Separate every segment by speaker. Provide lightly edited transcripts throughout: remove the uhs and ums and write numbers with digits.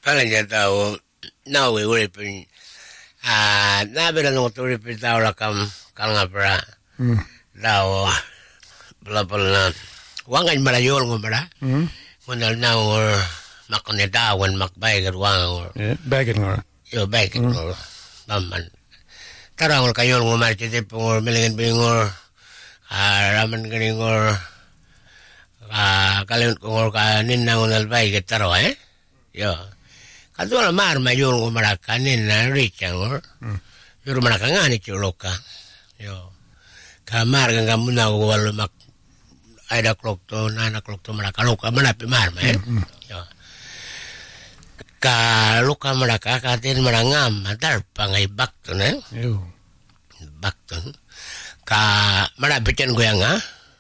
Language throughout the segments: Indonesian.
Speaker 1: Palanya tao nawe uripin nabira nung uripin tao lakam kalangapra tao belapal na wangan malayol ngumara ngunal na or makone dawan makbaygar wang or
Speaker 2: bagan ngor
Speaker 1: yo bagan or paman tarang or kayol ngumar chitip or milingin bingor raman ganing or kalimun kong or kanin na ngunal baygar taro yo kadua mar mayul ngumara kanin na richang or yuru manaka ngani chuloka yo kamar gang kamuna wal mak ada clock to 9 o'clock to maraka loka manapi mar yo ka loka maraka katin marangam adar pangai bakton
Speaker 2: yo
Speaker 1: bakton ka manapitan goyanga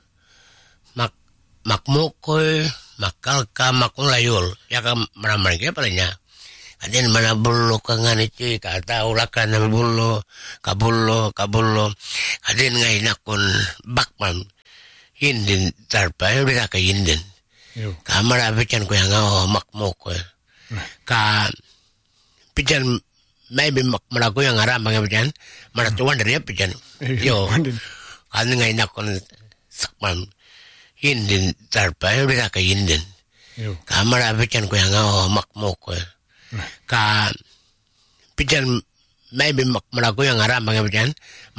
Speaker 1: makmukoy makalka makulayul ya ka maramar ke palanya adin mana bullo ka ngani ci ka taulakan na bullo kabullo adin ngai nakon bakman hindin tarpa ya ka hindin ka marabican ko yang makmo ko ka pijan maybe makmara ko yang aram mga pijan maratuan dari pijan yo kan ngai nakon sakman hindin tarpa ya ka hindin ka marabican ko yang makmo ko ka pijan maybe makmara ko yang aram mga pijan